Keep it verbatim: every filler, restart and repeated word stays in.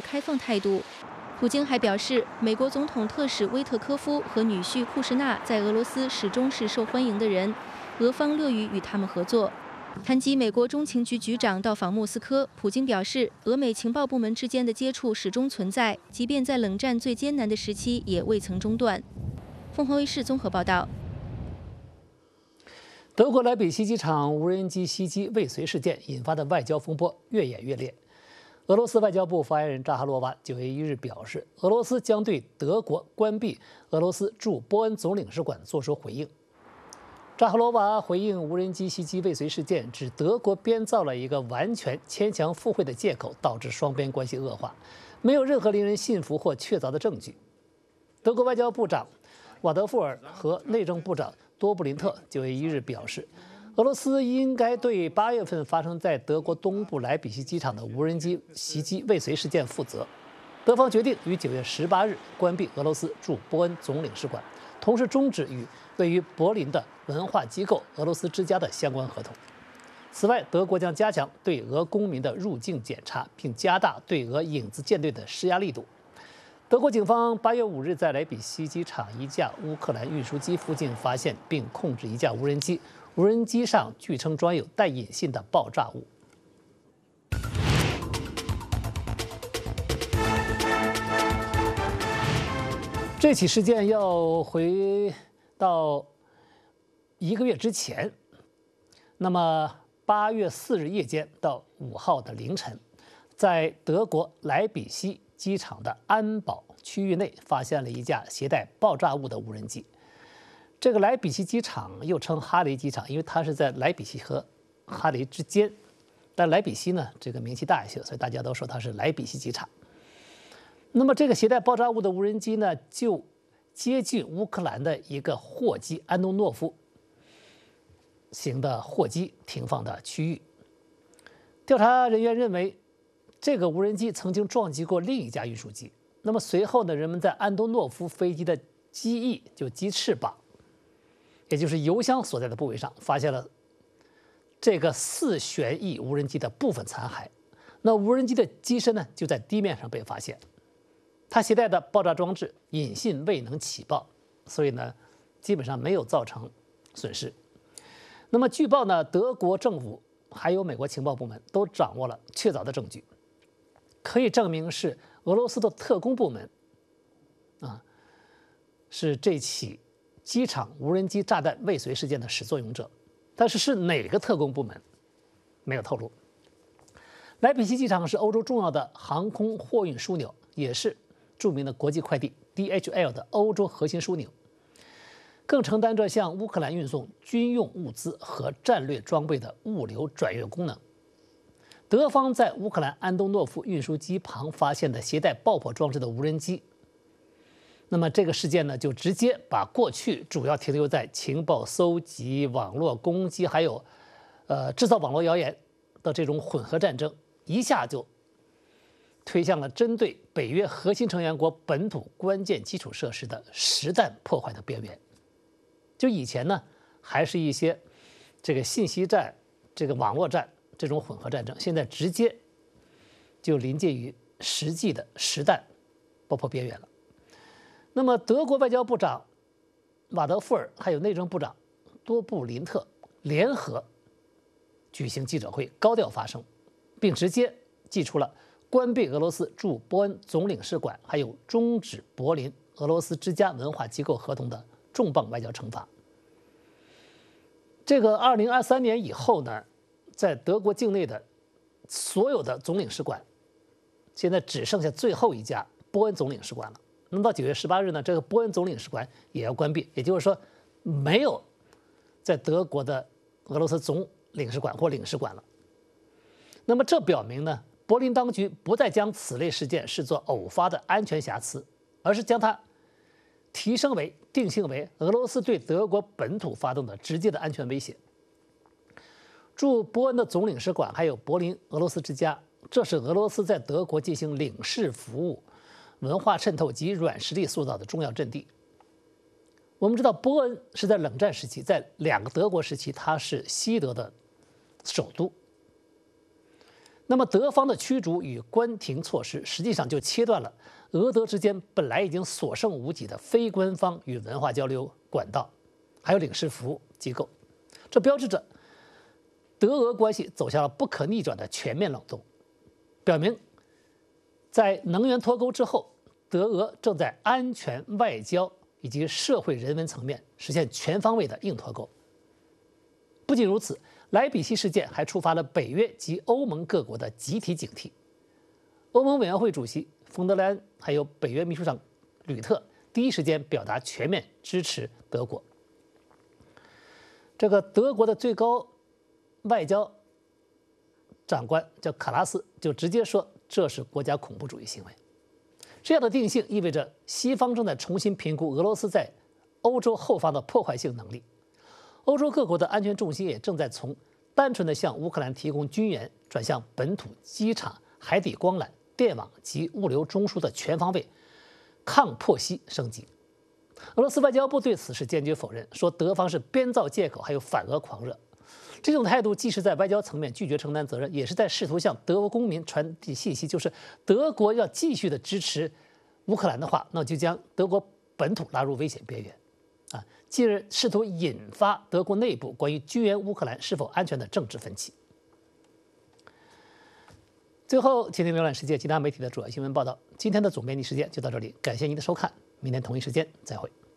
开放态度。普京还表示，美国总统特使威特科夫和女婿库什纳在俄罗斯始终是受欢迎的人，俄方乐于与他们合作。谈及美国中情局局长到访莫斯科，普京表示，俄美情报部门之间的接触始终存在，即便在冷战最艰难的时期也未曾中断。凤凰卫视综合报道。 德国莱比锡机场无人机袭击未遂事件引发的外交风波越演越烈。俄罗斯外交部发言人扎哈罗娃九月一日表示，俄罗斯将对德国关闭俄罗斯驻波恩总领事馆作出回应。扎哈罗娃回应无人机袭击未遂事件，指德国编造了一个完全牵强附会的借口，导致双边关系恶化，没有任何令人信服或确凿的证据。德国外交部长瓦德富尔和内政部长多布林特九月一日表示，俄罗斯应该对八月份发生在德国东部莱比锡机场的无人机袭击未遂事件负责。德方决定于九月十八日关闭俄罗斯驻波恩总领事馆，同时终止与位于柏林的文化机构俄罗斯之家的相关合同。此外，德国将加强对俄公民的入境检查，并加大对俄影子舰队的施压力度。德国警方八月五日在莱比锡机场一架乌克兰运输机附近发现并控制一架无人机，无人机上据称装有带引信的爆炸物。这起事件要回到一个月之前，那么八月四日夜间到五号的凌晨，在德国莱比锡机场的安保区域内发现了一架携带爆炸物的无人机。这个莱比锡机场又称哈雷机场，因为它是在莱比锡和哈雷之间。但莱比锡呢，这个名气大一些，所以大家都说它是莱比锡机场。那么这个携带爆炸物的无人机呢，就接近乌克兰的一个货机安东诺夫型的货机停放的区域。调查人员认为，这个无人机曾经撞击过另一架运输机。那么随后呢，人们在安东诺夫飞机的机翼，就机翅膀，也就是油箱所在的部位上，发现了这个四旋翼无人机的部分残骸。那无人机的机身呢，就在地面上被发现。它携带的爆炸装置引信未能起爆，所以呢，基本上没有造成损失。那么据报呢，德国政府还有美国情报部门都掌握了确凿的证据，可以证明是俄罗斯的特工部门啊，是这起机场无人机炸弹未遂事件的始作俑者。但是是哪个特工部门，没有透露。莱比锡机场是欧洲重要的航空货运枢纽，也是著名的国际快递 D H L 的欧洲核心枢纽，更承担着向乌克兰运送军用物资和战略装备的物流转运功能。德方在乌克兰安东诺夫运输机旁发现的携带爆破装置的无人机，那么这个事件呢，就直接把过去主要停留在情报搜集、网络攻击，还有呃制造网络谣言的这种混合战争，一下就推向了针对北约核心成员国本土关键基础设施的实弹破坏的边缘。就以前呢，还是一些这个信息战、这个网络战这种混合战争，现在直接就临界于实际的实弹爆破边缘了。那么，德国外交部长瓦德富尔还有内政部长多布林特联合举行记者会，高调发声，并直接寄出了关闭俄罗斯驻波恩总领事馆，还有终止柏林俄罗斯之家文化机构合同的重磅外交惩罚。这个二零二三年以后呢，在德国境内的所有的总领事馆，现在只剩下最后一家波恩总领事馆了。那么到九月十八日呢，这个波恩总领事馆也要关闭，也就是说，没有在德国的俄罗斯总领事馆或领事馆了。那么这表明呢，柏林当局不再将此类事件视作偶发的安全瑕疵，而是将它提升为、定性为俄罗斯对德国本土发动的直接的安全威胁。驻波恩的总领事馆还有柏林俄罗斯之家，这是俄罗斯在德国进行领事服务、文化渗透及软实力塑造的重要阵地。我们知道，波恩是在冷战时期，在两个德国时期，它是西德的首都。 那么德方的驱逐与关停措施，实际上就切断了俄德之间本来已经所剩无几的非官方与文化交流管道，还有领事服务机构。这标志着德俄关系走向了不可逆转的全面冷冻，表明在能源脱钩之后，德俄正在安全、外交以及社会人文层面实现全方位的硬脱钩。不仅如此，莱比锡事件还触发了北约及欧盟各国的集体警惕。欧盟委员会主席冯德莱恩还有北约秘书长吕特第一时间表达全面支持德国。这个德国的最高外交长官叫卡拉斯就直接说这是国家恐怖主义行为。这样的定性意味着西方正在重新评估俄罗斯在欧洲后方的破坏性能力。欧洲各国的安全重心也正在从单纯的向乌克兰提供军援，转向本土机场、海底光缆、电网及物流中枢的全方位抗破袭升级。俄罗斯外交部对此事坚决否认，说德方是编造借口，还有反俄狂热。这种态度既是在外交层面拒绝承担责任，也是在试图向德国公民传递信息，就是德国要继续的支持乌克兰的话，那就将德国本土拉入危险边缘。啊，继而试图引发德国内部关于军援乌克兰是否安全的政治分歧。最后，请您浏览世界其他媒体的主要新闻报道。今天的总编辑时间就到这里，感谢您的收看，明天同一时间再会。